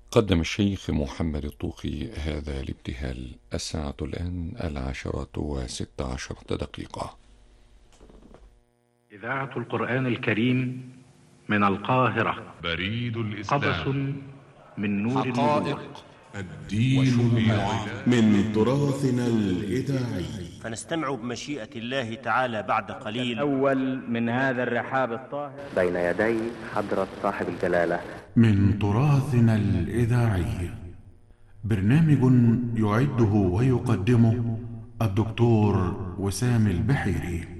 قدم الشيخ محمد الطوخي هذا الابتهال. الساعة الآن 10:16 إذاعة القرآن الكريم من القاهرة. بريد الإسلام. قبس من نور النبوة. الدين من تراثنا الإذاعي. فنستمع بمشيئة الله تعالى بعد قليل الأول من هذا الرحاب الطاهر بين يدي حضرة صاحب الجلالة. من تراثنا الإذاعي برنامج يعده ويقدمه الدكتور وسام البحيري.